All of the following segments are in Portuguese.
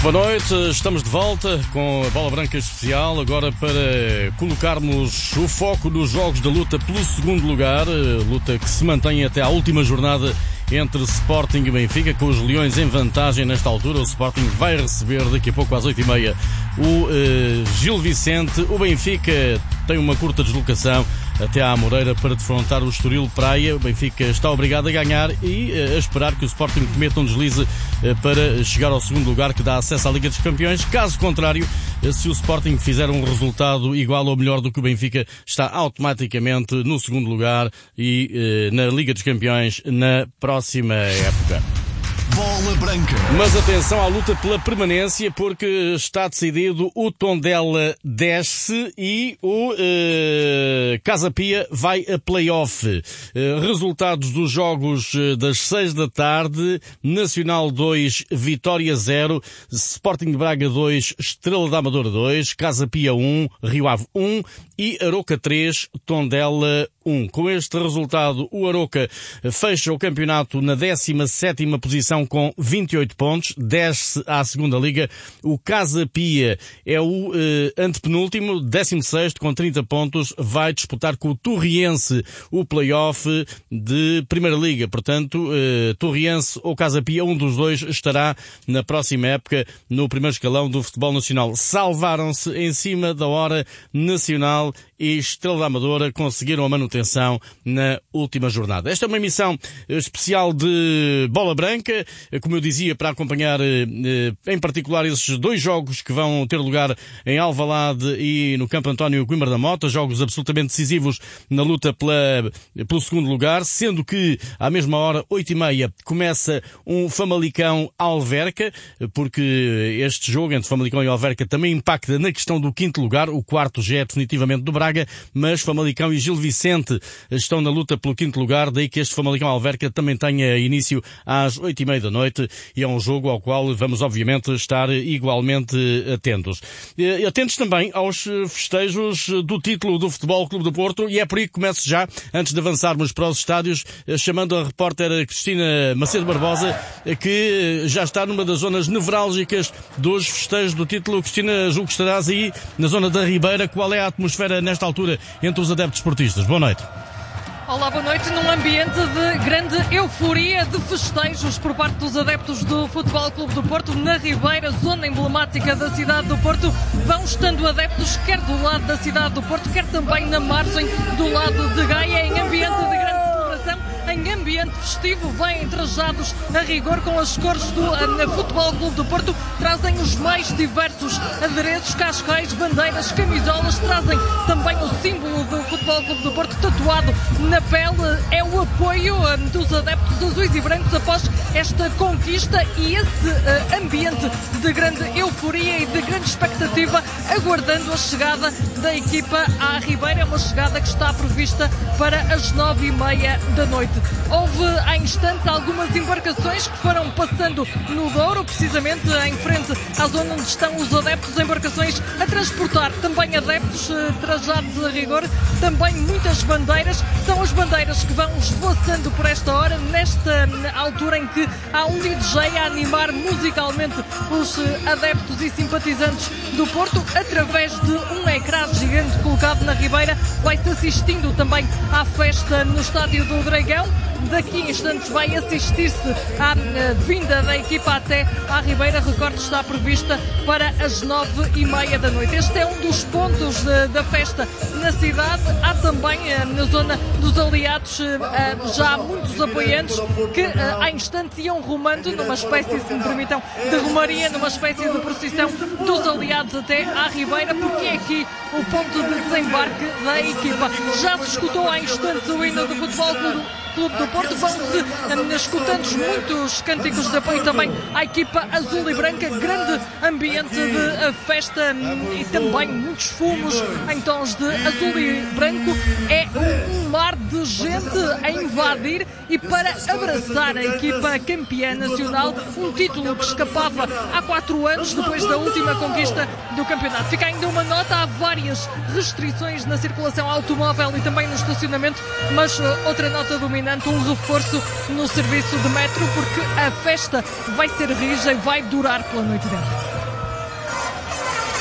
Boa noite, estamos de volta com a Bola Branca Especial, agora para colocarmos o foco nos jogos da luta pelo segundo lugar, luta que se mantém até à última jornada entre Sporting e Benfica, com os Leões em vantagem nesta altura. O Sporting vai receber daqui a pouco às 8h30 o Gil Vicente. O Benfica tem uma curta deslocação até à Amoreira para defrontar o Estoril Praia. O Benfica está obrigado a ganhar e a esperar que o Sporting cometa um deslize para chegar ao segundo lugar, que dá acesso à Liga dos Campeões. Caso contrário, se o Sporting fizer um resultado igual ou melhor do que o Benfica, está automaticamente no segundo lugar e na Liga dos Campeões na próxima época. Bola Branca. Mas atenção à luta pela permanência, porque está decidido: o Tondela desce e o Casa Pia vai a play-off. Resultados dos jogos das 6 da tarde: Nacional 2, Vitória 0, Sporting de Braga 2, Estrela da Amadora 2, Casa Pia 1, Rio Ave 1 e Aroca 3, Tondela 1. Com este resultado, o Aroca fecha o campeonato na 17ª posição com 28 pontos, desce à segunda liga. O Casa Pia é o antepenúltimo, 16º com 30 pontos, vai disputar com o Torriense o play-off de primeira liga. Portanto, Torriense ou Casa Pia, um dos dois estará na próxima época no primeiro escalão do futebol nacional. Salvaram-se em cima da hora Nacional e Estrela da Amadora, conseguiram a manutenção na última jornada. Esta é uma emissão especial de Bola Branca, como eu dizia, para acompanhar em particular esses dois jogos que vão ter lugar em Alvalade e no Campo António Coimbra da Mota, jogos absolutamente decisivos na luta pelo segundo lugar, sendo que à mesma hora, 8h30, começa um Famalicão-Alverca, porque este jogo entre Famalicão e Alverca também impacta na questão do quinto lugar. O quarto já é definitivamente do Braga, mas Famalicão e Gil Vicente estão na luta pelo quinto lugar, daí que este Famalicão-Alverca também tenha início às 8h30 da noite, e é um jogo ao qual vamos obviamente estar igualmente atentos. E atentos também aos festejos do título do Futebol Clube do Porto, e é por aí que começo já, antes de avançarmos para os estádios, chamando a repórter Cristina Macedo Barbosa, que já está numa das zonas nevrálgicas dos festejos do título. Cristina, julgo que estarás aí na zona da Ribeira. Qual é a atmosfera nesta altura entre os adeptos esportistas? Boa noite. Olá, boa noite. Num ambiente de grande euforia, de festejos por parte dos adeptos do Futebol Clube do Porto, na Ribeira, zona emblemática da cidade do Porto, vão estando adeptos quer do lado da cidade do Porto, quer também na margem do lado de Gaia, em ambiente de grande celebração, em ambiente festivo. Vêm trajados a rigor com as cores do Futebol Clube do Porto, trazem os mais diversos adereços, cascais, bandeiras, camisolas, trazem também o símbolo do Futebol Clube do Porto tatuado na pele. É o apoio dos adeptos azuis e brancos após esta conquista e esse ambiente de grande euforia e de grande expectativa, aguardando a chegada da equipa à Ribeira. É uma chegada que está prevista para as 9h30 da noite. Houve há instantes algumas embarcações que foram passando no Douro, precisamente em frente à zona onde estão os adeptos, embarcações a transportar também adeptos trajados a rigor, também muitas bandeiras. São as bandeiras que vão esvoaçando por esta hora, nesta altura em que há um DJ a animar musicalmente os adeptos e simpatizantes do Porto através de um ecrã gigante colocado na Ribeira. Vai-se assistindo também à festa no Estádio do Dragão. Daqui a instantes vai assistir-se à vinda da equipa até à Ribeira. Recordo, está prevista para as 9h30 da noite. Este é um dos pontos da festa na cidade. Há também na zona dos aliados já muitos apoiantes que há instante iam rumando numa espécie, se me permitam, de romaria, numa espécie de procissão dos aliados até à Ribeira, porque é aqui o ponto de desembarque da equipa. Já se escutou há instantes o hino do Futebol Clube do Porto, vão-se escutando muitos cânticos de apoio também à equipa azul e branca, grande ambiente de festa e também muitos fumos em tons de azul e branco. É um mar de gente a invadir e para abraçar a equipa campeã nacional, um título que escapava há 4 anos depois da última conquista do campeonato. Fica ainda uma nota: há várias restrições na circulação automóvel e também no estacionamento, mas outra nota dominante, um reforço no serviço de metro, porque a festa vai ser rija e vai durar pela noite dentro.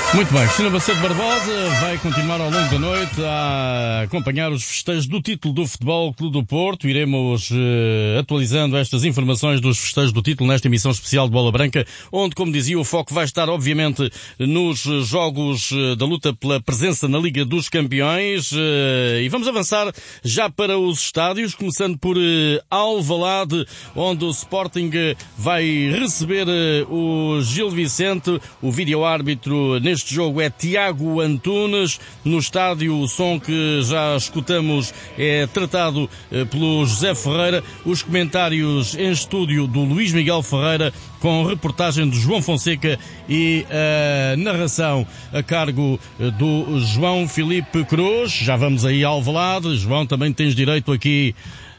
Muito bem, Cristina Bacedo Barbosa vai continuar ao longo da noite a acompanhar os festejos do título do Futebol Clube do Porto. Iremos atualizando estas informações dos festejos do título nesta emissão especial de Bola Branca, onde, como dizia, o foco vai estar, obviamente, nos jogos da luta pela presença na Liga dos Campeões. E vamos avançar já para os estádios, começando por Alvalade, onde o Sporting vai receber o Gil Vicente. O vídeo-árbitro neste jogo é Tiago Antunes. No estádio, o som que já escutamos é tratado pelo José Ferreira. Os comentários em estúdio do Luís Miguel Ferreira, com reportagem de João Fonseca e a narração a cargo do João Filipe Cruz. Já vamos aí ao Alvalade. João, também tens direito aqui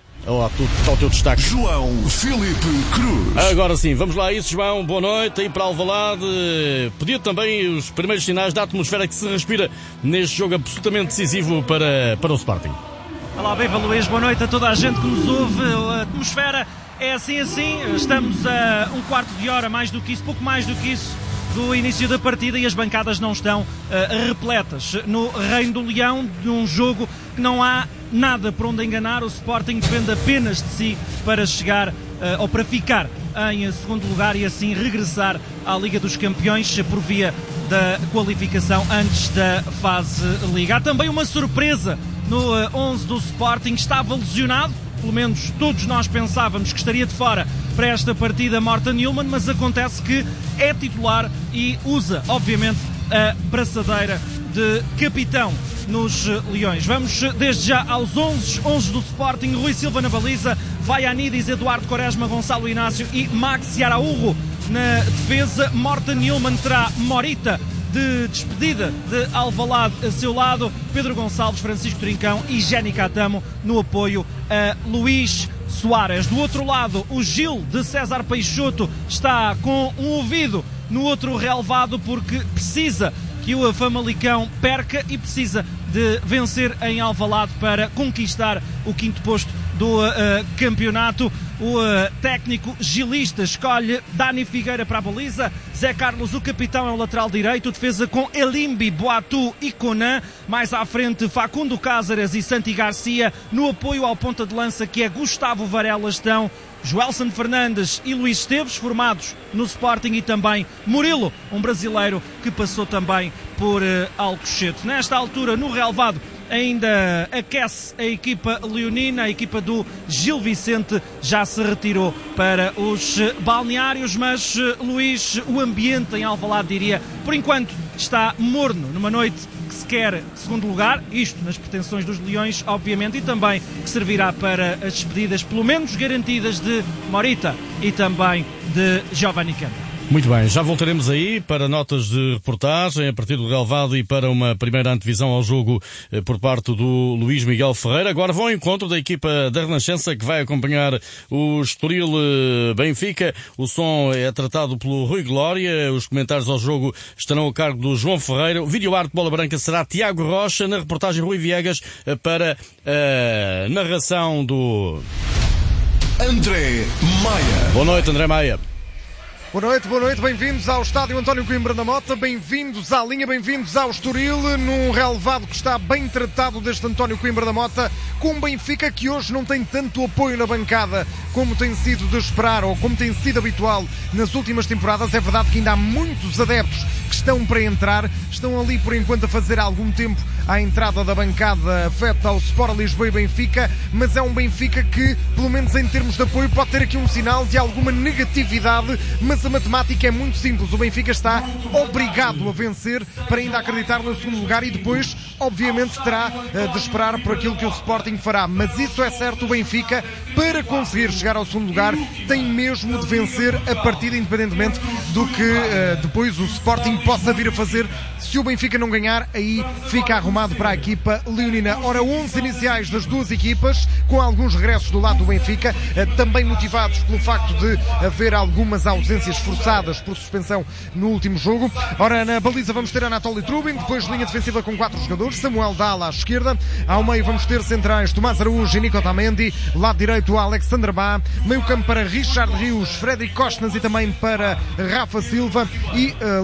ao teu destaque. João Filipe Cruz. Agora sim, vamos lá a isso, João. Boa noite aí para Alvalade. Pedir também os primeiros sinais da atmosfera que se respira neste jogo absolutamente decisivo para o Sporting. Olá, viva Luís, boa noite a toda a gente que nos ouve. A atmosfera é assim. Estamos a um quarto de hora, mais do que isso, pouco mais do que isso, do início da partida, e as bancadas não estão repletas. No Reino do Leão, de um jogo que não há nada por onde enganar. O Sporting depende apenas de si para chegar ou para ficar em segundo lugar e assim regressar à Liga dos Campeões por via da qualificação antes da fase Liga. Há também uma surpresa no 11 do Sporting. Estava lesionado, pelo menos todos nós pensávamos que estaria de fora para esta partida, Morten Hjulmand, mas acontece que é titular e usa, obviamente, a braçadeira de capitão nos Leões. Vamos desde já aos 11 do Sporting. Rui Silva na baliza, Vaianidis, Eduardo Quaresma, Gonçalo Inácio e Maxi Araújo na defesa. Morten Hjulmand terá Morita de despedida de Alvalade a seu lado, Pedro Gonçalves, Francisco Trincão e Jenny Catamo no apoio a Luís Soares. Do outro lado, o Gil de César Peixoto está com um ouvido no outro relevado, porque precisa que o Famalicão perca e precisa de vencer em Alvalade para conquistar o quinto posto do campeonato. O técnico gilista escolhe Dani Figueira para a baliza, Zé Carlos, o capitão, é o lateral direito, defesa com Elimbi, Boatu e Conan, mais à frente Facundo Cáceres e Santi Garcia, no apoio ao ponta de lança, que é Gustavo Varela, estão Joelson Fernandes e Luís Esteves, formados no Sporting, e também Murilo, um brasileiro que passou também por Alcochete. Nesta altura, no relevado, ainda aquece a equipa leonina. A equipa do Gil Vicente já se retirou para os balneários, mas Luís, o ambiente em Alvalade, diria, por enquanto está morno, numa noite que se quer de segundo lugar, isto nas pretensões dos Leões, obviamente, e também que servirá para as despedidas, pelo menos garantidas, de Morita e também de Giovanni Canda. Muito bem, já voltaremos aí para notas de reportagem a partir do relevado e para uma primeira antevisão ao jogo por parte do Luís Miguel Ferreira. Agora vão ao encontro da equipa da Renascença, que vai acompanhar o Estoril Benfica. O som é tratado pelo Rui Glória. Os comentários ao jogo estarão a cargo do João Ferreira. O vídeo-arte de Bola Branca será Tiago Rocha. Na reportagem, Rui Viegas, para a narração do André Maia. Boa noite, André Maia. Boa noite, bem-vindos ao estádio António Coimbra da Mota, bem-vindos à linha, bem-vindos ao Estoril, num relevado que está bem tratado deste António Coimbra da Mota, com um Benfica que hoje não tem tanto apoio na bancada como tem sido de esperar, ou como tem sido habitual nas últimas temporadas. É verdade que ainda há muitos adeptos que estão para entrar, estão ali por enquanto a fazer algum tempo à entrada da bancada afeta ao Sport Lisboa e Benfica, mas é um Benfica que, pelo menos em termos de apoio, pode ter aqui um sinal de alguma negatividade, mas a matemática é muito simples. O Benfica está obrigado a vencer para ainda acreditar no segundo lugar e depois, obviamente, terá de esperar por aquilo que o Sporting fará. Mas isso é certo, o Benfica, para conseguir chegar ao segundo lugar, tem mesmo de vencer a partida, independentemente do que depois o Sporting possa vir a fazer. Se o Benfica não ganhar, aí fica arrumado para a equipa leonina. Ora, 11 iniciais das duas equipas, com alguns regressos do lado do Benfica, também motivados pelo facto de haver algumas ausências forçadas por suspensão no último jogo. Ora, na baliza vamos ter Anatoly Trubin, depois linha defensiva com 4 jogadores, Samuel Dala à esquerda, ao meio vamos ter centrais Tomás Araújo e Nico Otamendi, lado direito Alexander Bá, meio campo para Richard Rios, Frederic Costas e também para Rafa Silva, e linha da frente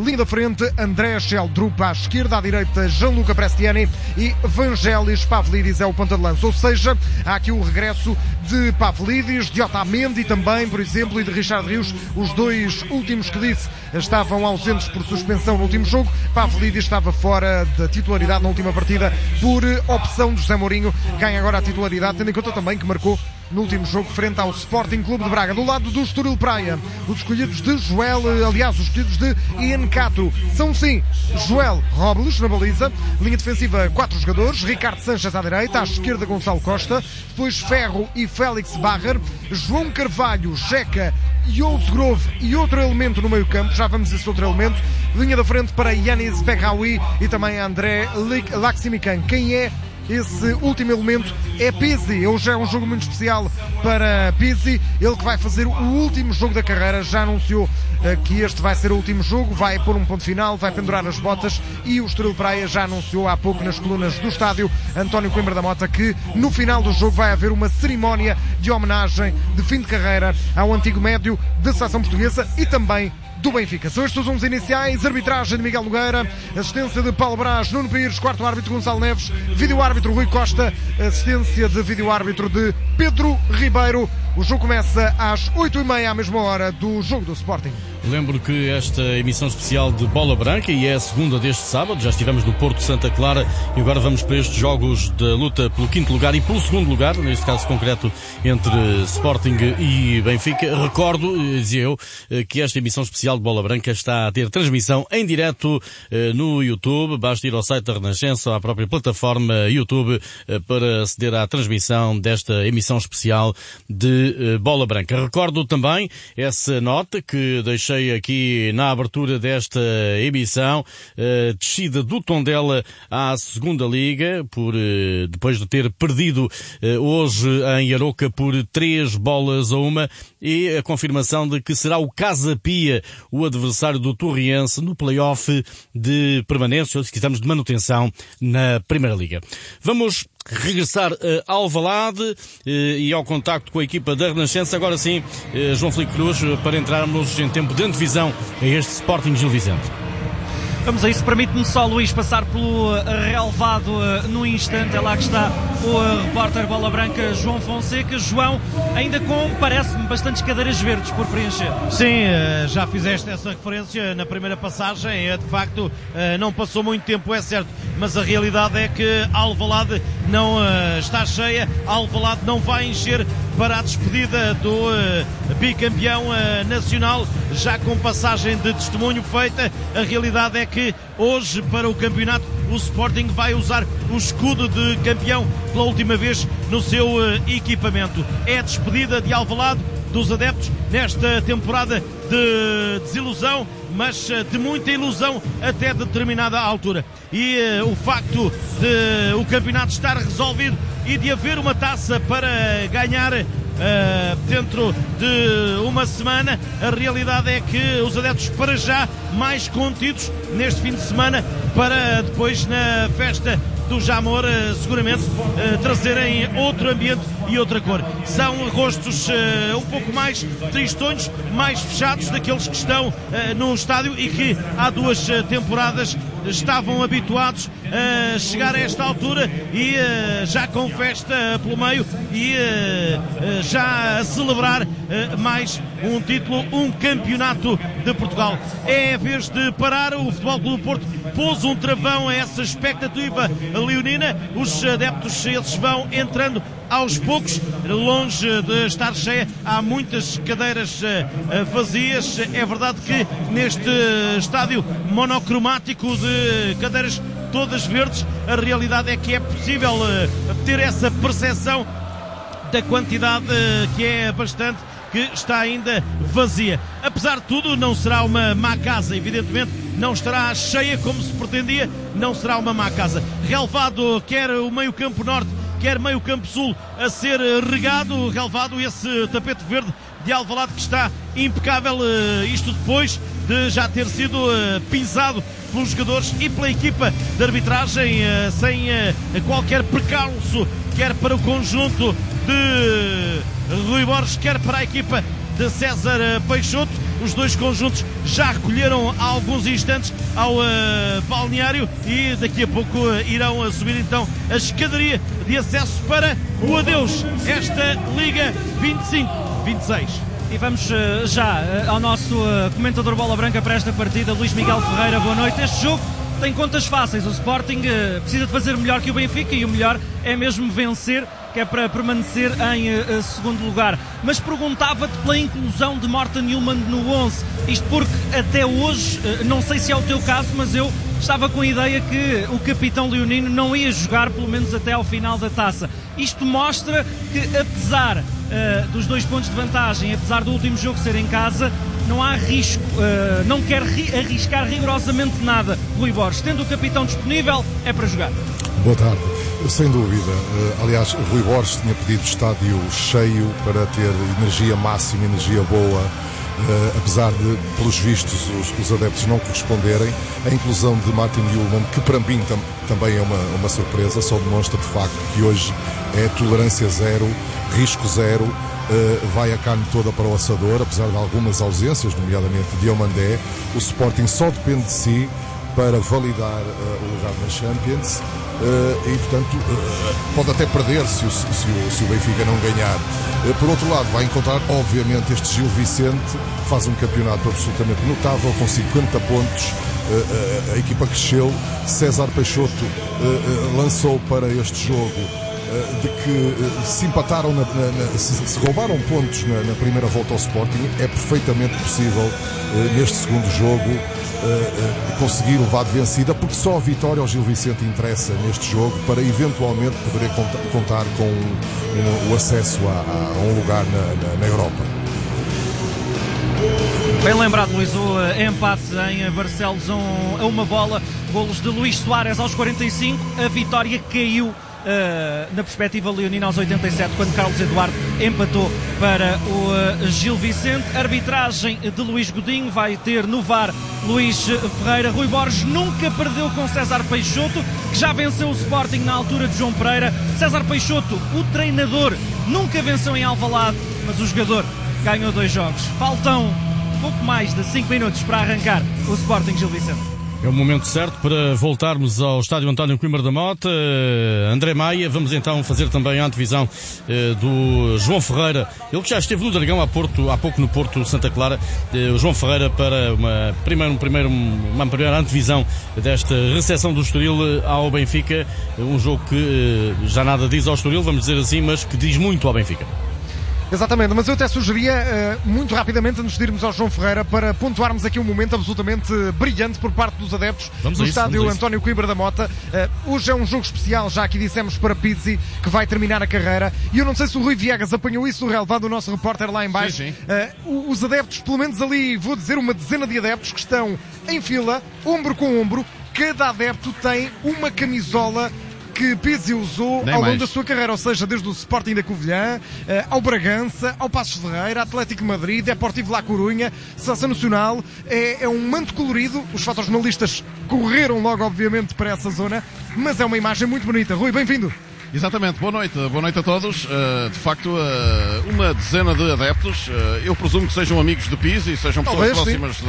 frente André Sheldrup, à esquerda, à direita Gianluca Prestiani e Vangelis Pavlidis é o ponta de lança. Ou seja, há aqui o regresso de Pavlidis, de Otamendi também, por exemplo, e de Richard Rios. Os dois últimos que disse estavam ausentes por suspensão no último jogo. Pavlidis estava fora da titularidade na última partida por opção de José Mourinho. Ganha agora a titularidade, tendo em conta também que marcou no último jogo frente ao Sporting Clube de Braga. Do lado do Estoril Praia, os escolhidos de Joel, aliás, os escolhidos de Ian Cato são sim Joel Robles na baliza, linha defensiva 4 jogadores, Ricardo Sanchez à direita, à esquerda Gonçalo Costa, depois Ferro e Félix Barrer, João Carvalho, Jeca, Youssef Grove e outro elemento no meio campo, já vamos a esse outro elemento, linha da frente para Yanis Begraoui e também André Laximican. Quem é esse último elemento? É Pizzi. Hoje é um jogo muito especial para Pizzi, ele que vai fazer o último jogo da carreira, já anunciou que este vai ser o último jogo, vai pôr um ponto final, vai pendurar as botas, e o Estoril Praia já anunciou há pouco nas colunas do estádio António Coimbra da Mota que no final do jogo vai haver uma cerimónia de homenagem de fim de carreira ao antigo médio da seleção portuguesa e também do Benfica. São estes os 11 iniciais: arbitragem de Miguel Nogueira, assistência de Paulo Brás, Nuno Pires, quarto árbitro Gonçalo Neves, vídeo-árbitro Rui Costa, assistência de vídeo-árbitro de Pedro Ribeiro. O jogo começa às 8h30, à mesma hora do jogo do Sporting. Lembro que esta emissão especial de Bola Branca, e é a segunda deste sábado, já estivemos no Porto Santa Clara e agora vamos para estes jogos da luta pelo quinto lugar e pelo segundo lugar, neste caso concreto entre Sporting e Benfica. Recordo, dizia eu, que esta emissão especial de Bola Branca está a ter transmissão em direto no YouTube. Basta ir ao site da Renascença ou à própria plataforma YouTube para aceder à transmissão desta emissão especial de Bola Branca. Recordo também essa nota que deixei aqui na abertura desta emissão, descida do Tondela à segunda Liga, depois de ter perdido hoje em Aroca por 3-1, e a confirmação de que será o Casa Pia o adversário do Torriense no play-off de permanência, ou se quisermos de manutenção, na Primeira Liga. Vamos regressar a Alvalade e ao contacto com a equipa da Renascença. Agora sim, João Filipe Cruz, para entrarmos em tempo de antevisão a este Sporting Gil Vicente. Vamos a isso. Permite-me só, Luís, passar pelo relevado no instante. É lá que está o repórter Bola Branca, João Fonseca. João, ainda com, parece-me, bastantes cadeiras verdes por preencher. Sim, já fizeste essa referência na primeira passagem. De facto, não passou muito tempo, é certo, mas a realidade é que Alvalade não está cheia. Alvalade não vai encher para a despedida do bicampeão nacional, já com passagem de testemunho feita. A realidade é que hoje, para o campeonato, o Sporting vai usar o escudo de campeão pela última vez no seu equipamento. É a despedida de Alvalade, dos adeptos, nesta temporada de desilusão, mas de muita ilusão até determinada altura. E o facto de o campeonato estar resolvido e de haver uma taça para ganhar dentro de uma semana, a realidade é que os adeptos, para já, mais contidos neste fim de semana, para depois na festa do Jamor seguramente trazerem outro ambiente e outra cor. São rostos um pouco mais tristonhos, mais fechados daqueles que estão no estádio e que há 2 temporadas estavam habituados a chegar a esta altura e já com festa pelo meio e já a celebrar mais um título, um campeonato de Portugal. É a vez de parar. O Futebol Clube do Porto pôs um travão a essa expectativa leonina. Os adeptos, esses, vão entrando aos poucos, longe de estar cheia. Há muitas cadeiras vazias. É verdade que neste estádio monocromático de cadeiras todas verdes, a realidade é que é possível ter essa percepção da quantidade, que é bastante, que está ainda vazia. Apesar de tudo, não será uma má casa, evidentemente não estará cheia como se pretendia, não será uma má casa. Relevado, quer o meio campo norte, quer meio campo sul, a ser regado, relevado, esse tapete verde de Alvalade que está impecável, isto depois de já ter sido pisado pelos jogadores e pela equipa de arbitragem, sem qualquer precalço, quer para o conjunto de Rui Borges, quer para a equipa de César Peixoto. Os dois conjuntos já recolheram há alguns instantes ao balneário e daqui a pouco irão subir então a escadaria de acesso para o adeus esta Liga 25-26. E vamos já ao nosso comentador Bola Branca para esta partida, Luís Miguel Ferreira. Boa noite. Este jogo tem contas fáceis. O Sporting precisa de fazer melhor que o Benfica e o melhor é mesmo vencer, que é para permanecer em segundo lugar. Mas perguntava-te pela inclusão de Morten Hjulmand no 11. Isto porque até hoje, não sei se é o teu caso, mas eu estava com a ideia que o capitão leonino não ia jogar pelo menos até ao final da taça. Isto mostra que, apesar dos 2 pontos de vantagem, apesar do último jogo ser em casa, não há risco, não quer arriscar rigorosamente nada. Rui Borges, tendo o capitão disponível, é para jogar. Boa tarde. Sem dúvida. Aliás, o Rui Borges tinha pedido estádio cheio para ter energia máxima, energia boa. Apesar de, pelos vistos, os adeptos não corresponderem, a inclusão de Morten Hjulmand, que para mim também é uma surpresa, só demonstra de facto que hoje é tolerância zero, risco zero, vai a carne toda para o assador, apesar de algumas ausências, nomeadamente de Diomandé. O Sporting só depende de si para validar o lugar na Champions e, portanto, pode até perder se o Benfica não ganhar. Por outro lado, vai encontrar, obviamente, este Gil Vicente, faz um campeonato absolutamente notável, com 50 pontos, a equipa cresceu. César Peixoto lançou para este jogo de que se empataram, se roubaram pontos na primeira volta ao Sporting, é perfeitamente possível neste segundo jogo conseguir levar de vencida, porque só a vitória ao Gil Vicente interessa neste jogo para eventualmente poder contar com o acesso a um lugar na Europa. Bem lembrado, Luís, o empate em Barcelos a uma bola, golos de Luís Soares aos 45, a vitória caiu na perspectiva leonina aos 87, quando Carlos Eduardo empatou para o Gil Vicente. Arbitragem de Luís Godinho, vai ter no VAR Luís Ferreira. Rui Borges nunca perdeu com César Peixoto, que já venceu o Sporting na altura de João Pereira. César Peixoto, o treinador, nunca venceu em Alvalade, mas o jogador ganhou 2 jogos. Faltam pouco mais de 5 minutos para arrancar o Sporting Gil Vicente. É o momento certo para voltarmos ao estádio António Coimbra da Mota. André Maia, vamos então fazer também a antevisão do João Ferreira, ele que já esteve no Dragão há pouco no Porto Santa Clara. O João Ferreira para uma primeira antevisão desta recepção do Estoril ao Benfica, um jogo que já nada diz ao Estoril, vamos dizer assim, mas que diz muito ao Benfica. Exatamente, mas eu até sugeria, muito rapidamente, antes de irmos ao João Ferreira, para pontuarmos aqui um momento absolutamente brilhante por parte dos adeptos do estádio António Coimbra da Mota. Hoje é um jogo especial, já aqui dissemos, para Pizzi, que vai terminar a carreira, e eu não sei se o Rui Viegas apanhou isso do relevado, o nosso repórter lá em baixo. Sim. Os adeptos, pelo menos ali, vou dizer, uma dezena de adeptos que estão em fila, ombro com ombro, cada adepto tem uma camisola que Pizzi usou ao longo da sua carreira, ou seja, desde o Sporting da Covilhã, ao Bragança, ao Passos de Ferreira, Atlético de Madrid, Deportivo La Corunha, Seleção Nacional. É um manto colorido, os fotojornalistas correram logo, obviamente, para essa zona, mas é uma imagem muito bonita. Rui, bem-vindo. Exatamente, boa noite a todos. De facto, uma dezena de adeptos, eu presumo que sejam amigos de Pizzi, sejam pessoas próximas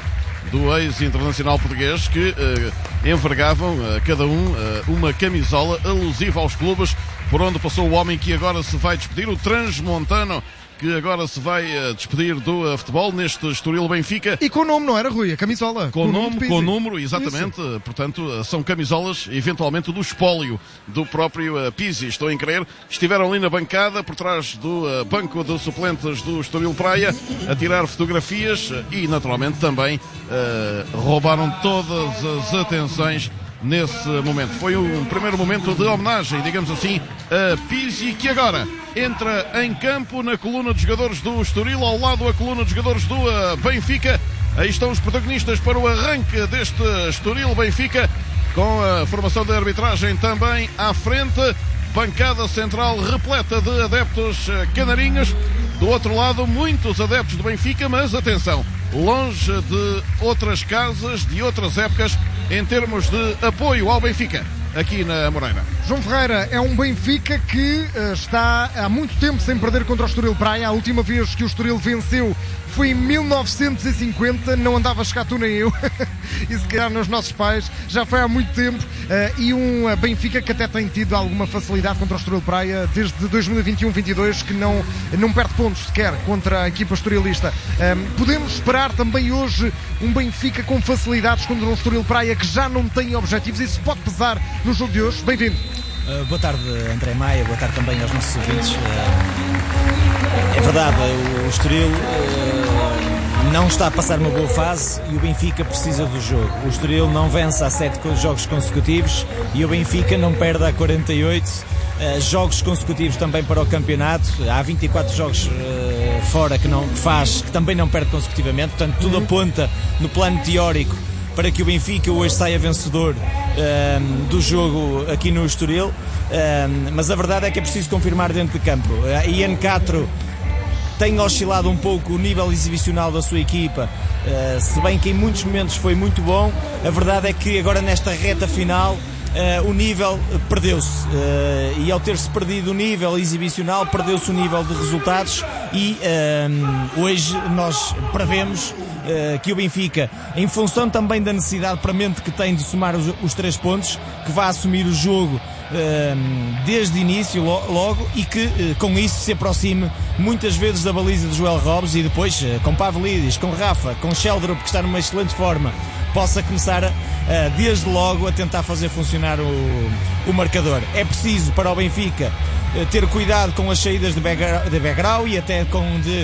do ex-internacional português, que envergavam cada um uma camisola alusiva aos clubes por onde passou o homem que agora se vai despedir, o transmontano, que agora se vai despedir do futebol neste Estoril Benfica. E com o nome, não era, Rui? A camisola. Com nome, com número, exatamente. Isso. Portanto, são camisolas, eventualmente, do espólio do próprio Pizzi. Estou em crer. Estiveram ali na bancada, por trás do banco de suplentes do Estoril Praia, a tirar fotografias e, naturalmente, também roubaram todas as atenções nesse momento. Foi um primeiro momento de homenagem, digamos assim, a Pizzi, que agora entra em campo na coluna de jogadores do Estoril, ao lado da coluna de jogadores do Benfica. Aí estão os protagonistas para o arranque deste Estoril Benfica, com a formação de arbitragem também à frente, bancada central repleta de adeptos canarinhos. Do outro lado, muitos adeptos do Benfica, mas atenção, longe de outras casas, de outras épocas, em termos de apoio ao Benfica aqui na Moreira. João Ferreira, é um Benfica que está há muito tempo sem perder contra o Estoril Praia. A última vez que o Estoril venceu foi em 1950, não andava a chegar tu nem eu, e se calhar nos nossos pais, já foi há muito tempo, e um Benfica que até tem tido alguma facilidade contra o Estoril Praia desde 2021-22, que não perde pontos sequer contra a equipa estorilista. Podemos esperar também hoje um Benfica com facilidades contra um Estoril Praia que já não tem objetivos, e isso pode pesar no jogo de hoje? Bem-vindo. Boa tarde, André Maia, boa tarde também aos nossos ouvintes. É verdade, o Estoril não está a passar uma boa fase e o Benfica precisa do jogo. O Estoril não vence há 7 jogos consecutivos e o Benfica não perde há 48 jogos consecutivos também para o campeonato. Há 24 jogos fora que também não perde consecutivamente, portanto tudo aponta no plano teórico para que o Benfica hoje saia vencedor do jogo aqui no Estoril, mas a verdade é que é preciso confirmar dentro de campo. A Ian Castro tem oscilado um pouco o nível exibicional da sua equipa, se bem que em muitos momentos foi muito bom. A verdade é que agora nesta reta final o nível perdeu-se, e ao ter-se perdido o nível exibicional, perdeu-se o nível de resultados, e hoje nós prevemos que o Benfica, em função também da necessidade premente que tem de somar os 3 pontos, que vai assumir o jogo desde o início logo, e que com isso se aproxime muitas vezes da baliza de Joel Robes, e depois com Pavlidis, com Rafa, com Sheldrup, que está numa excelente forma, possa começar desde logo a tentar fazer funcionar o marcador. É preciso para o Benfica ter cuidado com as saídas de Begrau e até com de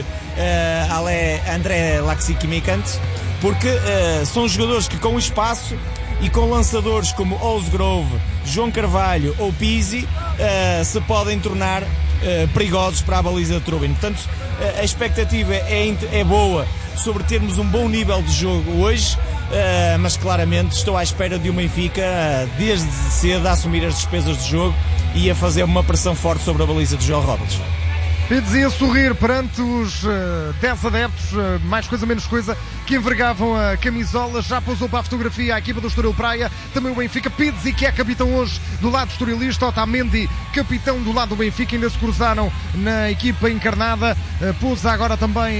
André Laxikimikant, porque são jogadores que com espaço e com lançadores como Osgrove, João Carvalho ou Pizzi se podem tornar perigosos para a baliza de Trubin. Portanto, a expectativa é boa sobre termos um bom nível de jogo hoje, mas claramente estou à espera de um Benfica desde cedo a assumir as despesas de jogo e a fazer uma pressão forte sobre a baliza de João Robles. Pizzi a sorrir perante os 10 adeptos, mais coisa menos coisa, que envergavam a camisola. Já pousou para a fotografia a equipa do Estoril Praia, também o Benfica. Pizzi, que é capitão hoje do lado estorilista, Otamendi, capitão do lado do Benfica, ainda se cruzaram na equipa encarnada. Pousa agora também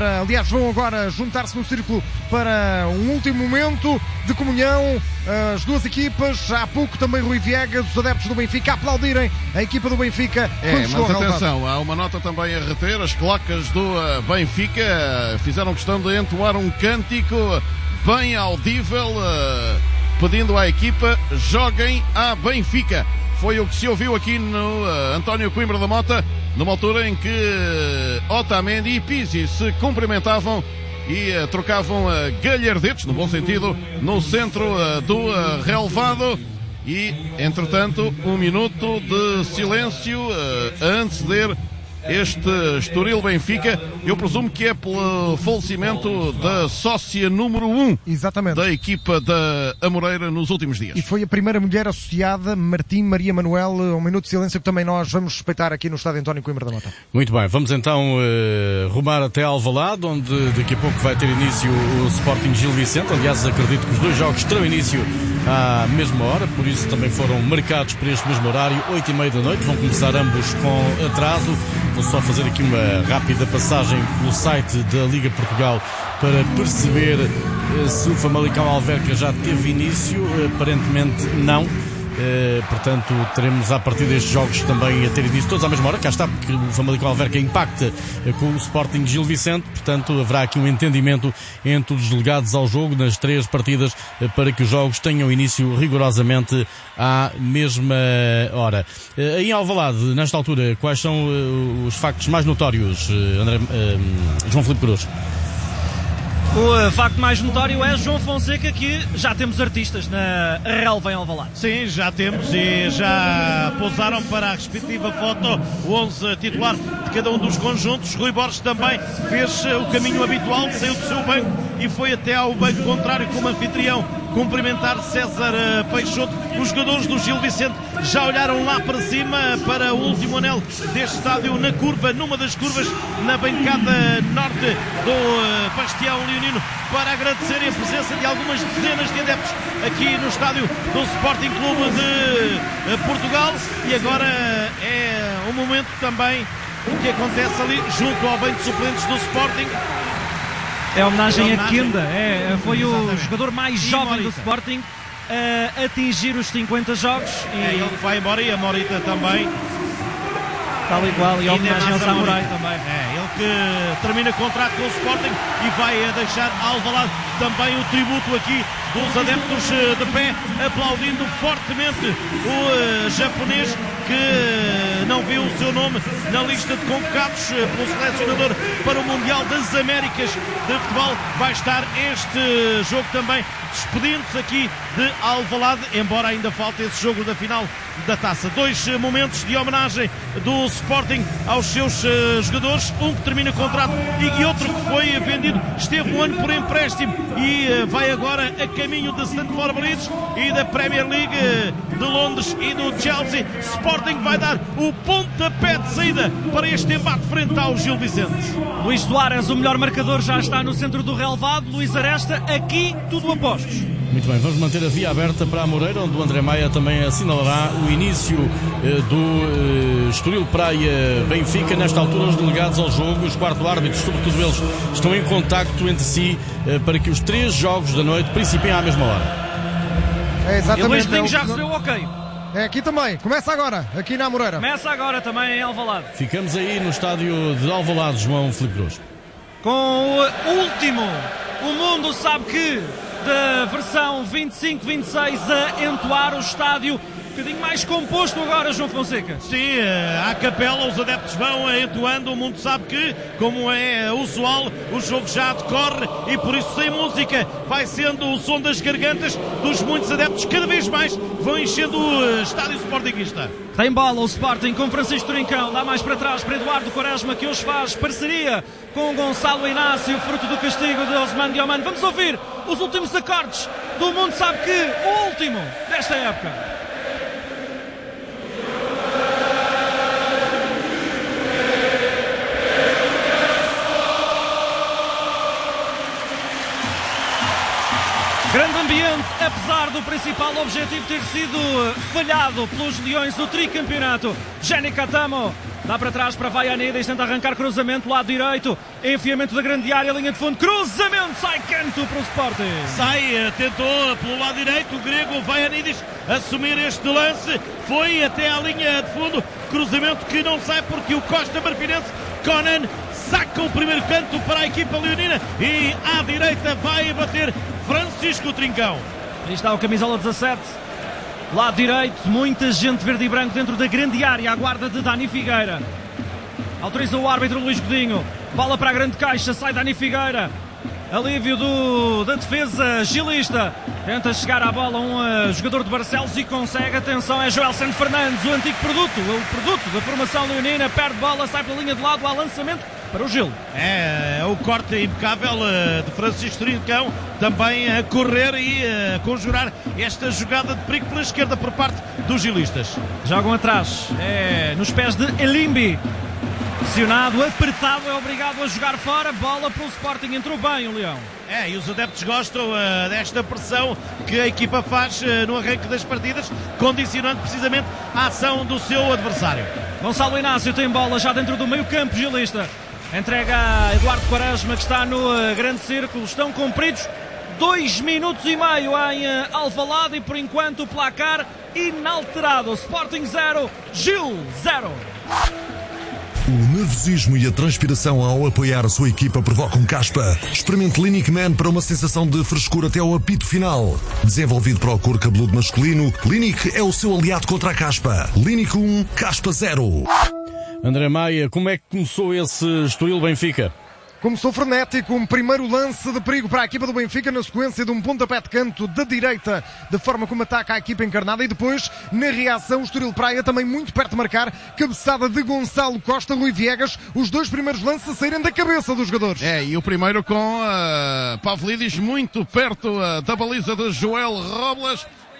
vão agora juntar-se no círculo para um último momento de comunhão. As duas equipas, há pouco também Rui Viegas, os adeptos do Benfica a aplaudirem a equipa do Benfica. Mas atenção, há uma nota também a reter. As clacas do Benfica fizeram questão de entoar um cântico bem audível, pedindo à equipa: joguem à Benfica. Foi o que se ouviu aqui no António Coimbra da Mota, numa altura em que Otamendi e Pizzi se cumprimentavam e trocavam galhardetes, no bom sentido, no centro do relevado. E, entretanto, um minuto de silêncio a anteceder este Estoril Benfica. Eu presumo que é pelo falecimento da sócia número 1 Exatamente. Da equipa da Amoreira nos últimos dias. E foi a primeira mulher associada, Martim Maria Manuel. Um minuto de silêncio que também nós vamos respeitar aqui no estádio António Coimbra da Mota. Muito bem, vamos então rumar até Alvalade, onde daqui a pouco vai ter início o Sporting Gil Vicente. Aliás, acredito que os dois jogos terão início à mesma hora, por isso também foram marcados para este mesmo horário, 8h30 da noite. Vão começar ambos com atraso. Vou só fazer aqui uma rápida passagem pelo site da Liga Portugal para perceber se o Famalicão Alverca já teve início. Aparentemente não. Portanto, teremos a partir destes jogos também a ter início todos à mesma hora. Cá está, porque o Famalicão Alverca impacta com o Sporting Gil Vicente. Portanto, haverá aqui um entendimento entre os delegados ao jogo nas 3 partidas para que os jogos tenham início rigorosamente à mesma hora. Em Alvalade, nesta altura, quais são os factos mais notórios, João Filipe Cruz? O facto mais notório é João Fonseca, que já temos artistas na relva em Alvalade. Sim, já temos, e já pousaram para a respectiva foto o 11 titular de cada um dos conjuntos. Rui Borges também fez o caminho habitual, saiu do seu banco e foi até ao banco contrário como anfitrião cumprimentar César Peixoto. Os jogadores do Gil Vicente já olharam lá para cima, para o último anel deste estádio, na curva, numa das curvas, na bancada norte do Bastião Leonino, para agradecerem a presença de algumas dezenas de adeptos aqui no estádio do Sporting Clube de Portugal. E agora é um momento também o que acontece ali junto ao banco de suplentes do Sporting. É homenagem a Kenda, foi o jogador mais jovem do Sporting a atingir os 50 jogos. E ele vai embora, e a Morita também. Tal e qual, e a homenagem ao Samurai também. Ele que termina contrato com o Sporting e vai deixar Alvalade também o tributo aqui dos adeptos de pé, aplaudindo fortemente o japonês que não viu o seu nome na lista de convocados pelo selecionador para o Mundial das Américas de Futebol. Vai estar este jogo também despedindo-se aqui de Alvalade, embora ainda falte esse jogo da final da taça. 2 momentos de homenagem do Sporting aos seus jogadores, um que termina contrato e outro que foi vendido, esteve um ano por empréstimo e vai agora a caminho de Stamford Bridge e da Premier League de Londres e do Chelsea. Sporting vai dar o pontapé de saída para este embate frente ao Gil Vicente. Luís Soares, o melhor marcador, já está no centro do relvado. Luís Aresta, aqui tudo a postos. Muito bem, vamos manter a via aberta para a Moreira, onde o André Maia também assinalará o início do Estoril Praia Benfica. Nesta altura, os delegados ao jogo, os quarto árbitros, sobretudo eles, estão em contacto entre si para que os 3 jogos da noite principiem à mesma hora. É exatamente. E o Luís Pinho já recebeu o ok. É aqui também. Começa agora, aqui na Moreira. Começa agora também em Alvalade. Ficamos aí no estádio de Alvalade, João Filipe Cruz. Com o último, o mundo sabe que, da versão 25-26 a entoar o estádio. Um bocadinho mais composto agora, João Fonseca. Sim, à capela os adeptos vão entoando. O mundo sabe que, como é usual, o jogo já decorre e por isso sem música vai sendo o som das gargantas dos muitos adeptos. Cada vez mais vão enchendo o estádio sportinguista. Tem bola o Sporting com Francisco Trincão, dá mais para trás para Eduardo Quaresma, que hoje faz parceria com Gonçalo Inácio, fruto do castigo de Osman Dioman. Vamos ouvir os últimos acordes do mundo sabe que, o último desta época. Grande ambiente, apesar do principal objetivo ter sido falhado pelos Leões do tricampeonato. Jenny Catamo dá para trás para Vaianides, tenta arrancar cruzamento, lado direito, enfiamento da grande área, linha de fundo, cruzamento, sai canto para o Sporting. Sai, tentou pelo lado direito, o grego Vaianides assumir este lance, foi até à linha de fundo, cruzamento que não sai porque o Costa Marfinense, Conan, saca o primeiro canto para a equipa leonina e à direita vai bater Francisco Trincão. Aí está o camisola 17, lado direito, muita gente verde e branco dentro da grande área, à guarda de Dani Figueira. Autoriza o árbitro Luís Godinho, bola para a grande caixa, sai Dani Figueira, alívio da defesa gilista, tenta chegar à bola um jogador de Barcelos e consegue. Atenção, é Joelson Fernandes, o antigo produto, o produto da formação leonina, perde bola, sai pela linha de lado, há lançamento para o Gil. É o corte impecável de Francisco Trincão, também a correr e a conjurar esta jogada de perigo pela esquerda por parte dos gilistas. Jogam atrás, nos pés de Elimbi. Pressionado, apertado, é obrigado a jogar fora. Bola para o Sporting, entrou bem o Leão. E os adeptos gostam desta pressão que a equipa faz no arranque das partidas, condicionando precisamente a ação do seu adversário. Gonçalo Inácio tem bola já dentro do meio campo gilista. Entrega a Eduardo Quaresma, que está no grande círculo. Estão cumpridos 2 minutos e meio em Alvalade e por enquanto o placar inalterado. Sporting 0, Gil 0. O nervosismo e a transpiração ao apoiar a sua equipa provocam caspa. Experimente Clinic Man para uma sensação de frescura até ao apito final. Desenvolvido para o couro cabeludo masculino, Clinic é o seu aliado contra a caspa. Clinic 1, caspa 0. André Maia, como é que começou esse Estoril Benfica? Começou frenético, um primeiro lance de perigo para a equipa do Benfica na sequência de um pontapé de canto da direita, de forma como ataca a equipa encarnada, e depois, na reação, o Estoril Praia também muito perto de marcar, cabeçada de Gonçalo Costa, Rui Viegas, os 2 primeiros lances a saírem da cabeça dos jogadores. E o primeiro com Pavlidis muito perto da baliza de Joel Robles.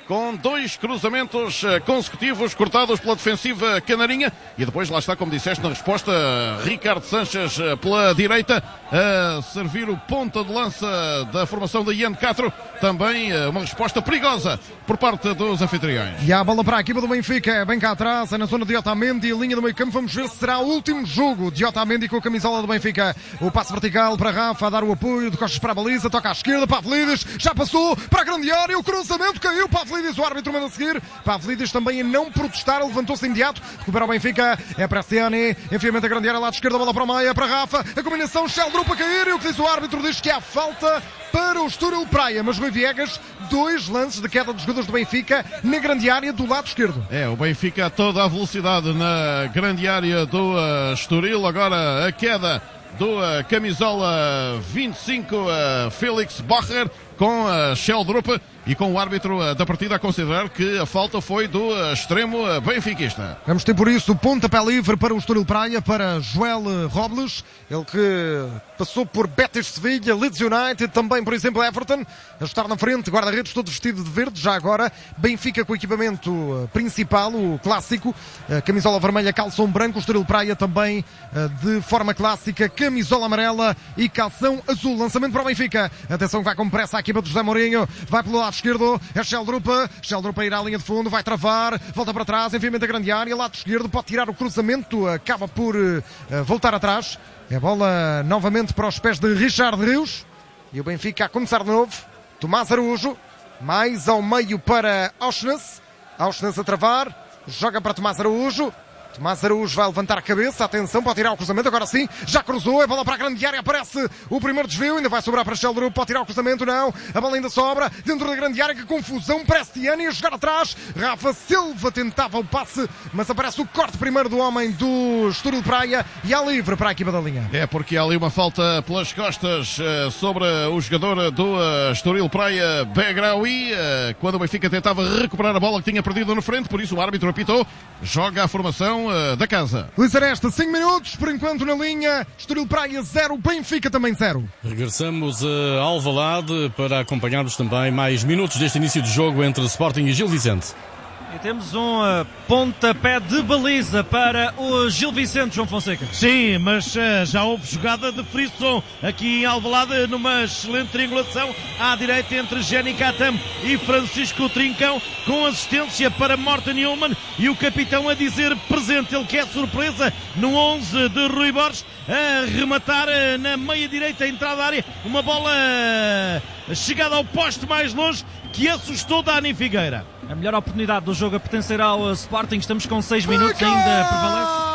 com 2 cruzamentos consecutivos cortados pela defensiva canarinha, e depois lá está, como disseste na resposta, Ricardo Sanches pela direita a servir o ponta de lança da formação da Ian Castro. Também uma resposta perigosa por parte dos anfitriões. E a bola para a equipa do Benfica, bem cá atrás, na zona de Otamendi, linha do meio campo. Vamos ver se será o último jogo de Otamendi com a camisola do Benfica. O passe vertical para Rafa, a dar o apoio, de costas para a baliza, toca à esquerda, Pavlidis, já passou para a grande área, o cruzamento caiu, Pavlidis, o árbitro manda a seguir. Pavlidis também a não protestar, levantou-se de imediato, recupera o Benfica, é para Stiani, enfiamento a grande área, lado esquerda, bola para o Maia, para Rafa, a combinação, Sheldrup a cair, e o que diz o árbitro diz que há falta para o Estoril Praia, mas Rui Viegas, 2 lances de queda dos jogadores do Benfica na grande área do lado esquerdo. O Benfica a toda a velocidade na grande área do Estoril, agora a queda do camisola 25, Félix Bacher, com Sheldrup e com o árbitro da partida a considerar que a falta foi do extremo benfiquista. Vamos ter por isso o pontapé livre para o Estoril Praia, para Joel Robles, ele que passou por Betis Sevilha, Leeds United, também por exemplo Everton, a estar na frente, guarda-redes todo vestido de verde, já agora Benfica com o equipamento principal, o clássico, camisola vermelha, calção branco, o Estoril Praia também de forma clássica, camisola amarela e calção azul. Lançamento para o Benfica, atenção que vai com pressa a equipa do José Mourinho, vai pelo lado esquerdo, é Sheldrup a ir à linha de fundo, vai travar, volta para trás, enfiamento da grande área, lado esquerdo, pode tirar o cruzamento, acaba por voltar atrás, é bola novamente para os pés de Richard Rios, e o Benfica a começar de novo, Tomás Araújo, mais ao meio para Auschwitz a travar, joga para Tomás Araújo vai levantar a cabeça, atenção, pode tirar o cruzamento, agora sim, já cruzou, a bola para a grande área, aparece o primeiro desvio, ainda vai sobrar para Sheldrup, pode tirar o cruzamento, não, a bola ainda sobra, dentro da grande área, que confusão, Prestiani a jogar atrás, Rafa Silva tentava o passe, mas aparece o corte primeiro do homem do Estoril Praia, e há livre para a equipa da linha. Porque há ali uma falta pelas costas sobre o jogador do Estoril Praia, Begraoui, quando o Benfica tentava recuperar a bola que tinha perdido no frente, por isso o árbitro apitou, joga a formação da casa. Luís Aresta, 5 minutos, por enquanto na linha, Estoril Praia 0, Benfica também 0. Regressamos a Alvalade para acompanharmos também mais minutos deste início de jogo entre Sporting e Gil Vicente. E temos um pontapé de baliza para o Gil Vicente, João Fonseca. Sim, mas já houve jogada de frisson aqui em Alvalade, numa excelente triangulação à direita entre Jenny Katam e Francisco Trincão, com assistência para Morten Newman e o capitão a dizer presente, ele quer surpresa no 11 de Rui Borges, a rematar na meia direita, a entrada da área, uma bola chegada ao poste mais longe, que assustou Dani Figueira. A melhor oportunidade do jogo a pertencer ao Sporting, estamos com 6 minutos, ainda prevalece.